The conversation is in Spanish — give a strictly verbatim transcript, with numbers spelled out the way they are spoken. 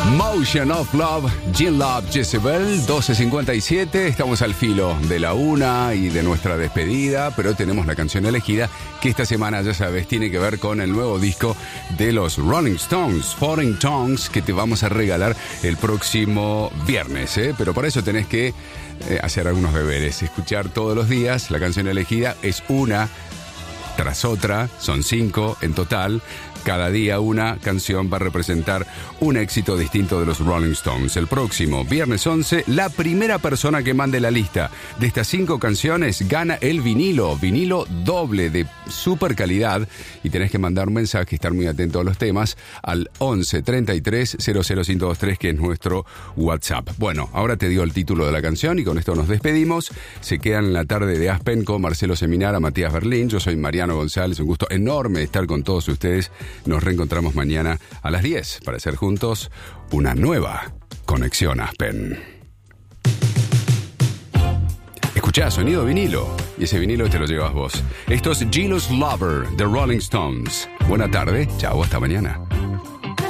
Motion of Love, Gene Love, Jezebel, doce cincuenta y siete. Estamos al filo de la una y de nuestra despedida, pero tenemos la canción elegida que esta semana, ya sabes, tiene que ver con el nuevo disco de los Rolling Stones, Foreign Tongues, que te vamos a regalar el próximo viernes, ¿eh? Pero para eso tenés que eh, hacer algunos deberes, escuchar todos los días. La canción elegida es una tras otra, son cinco en total. Cada día una canción va a representar un éxito distinto de los Rolling Stones. El próximo viernes once, la primera persona que mande la lista de estas cinco canciones gana el vinilo, vinilo doble de super calidad. Y tenés que mandar un mensaje, estar muy atento a los temas, al once treinta y tres cero cero cinco dos tres, que es nuestro WhatsApp. Bueno, ahora te digo el título de la canción y con esto nos despedimos. Se quedan en la tarde de Aspen con Marcelo Seminara, Matías Berlín. Yo soy Mariano González, un gusto enorme estar con todos ustedes. Nos reencontramos mañana a las diez para hacer juntos una nueva Conexión Aspen. Escuchá, sonido vinilo, y ese vinilo te lo llevas vos. Esto es Jealous Lover de Rolling Stones. Buena tarde, chao, hasta mañana.